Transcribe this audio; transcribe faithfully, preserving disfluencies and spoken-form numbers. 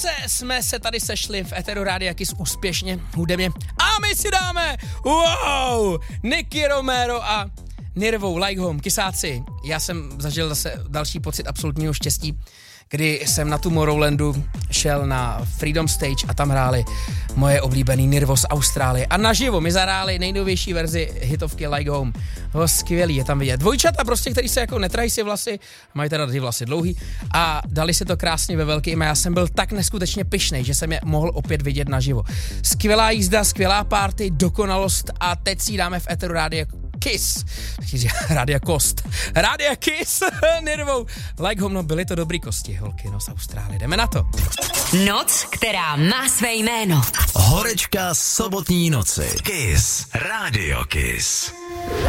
Zase jsme se tady sešli v Eteru Rádia Kiss úspěšně, hudebně. A my si dáme, wow, Nicky Romero a Nirvou, Like Home, Kissáci. Já jsem zažil zase další pocit absolutního štěstí, kdy jsem na Tomorrowlandu šel na Freedom Stage a tam hráli moje oblíbený Nirvo z Austrálie. A naživo mi zahráli nejnovější verzi hitovky Like Home. No, skvělý je tam vidět. Dvojčata prostě, který se jako netrají si vlasy, mají teda ty vlasy dlouhý a dali si to krásně ve velkým a já jsem byl tak neskutečně pyšnej, že jsem je mohl opět vidět naživo. Skvělá jízda, skvělá party, dokonalost a teď si dáme v Eteru Rádia Kiss. Rádia Kost. Rádia Kiss. Nirvou. Like Home, no byly to dobrý kosti, holky, no z Austrálie. Jdeme na to. Noc, která má své jméno. Horečka sobotní noci. Kiss. Rádio Kiss.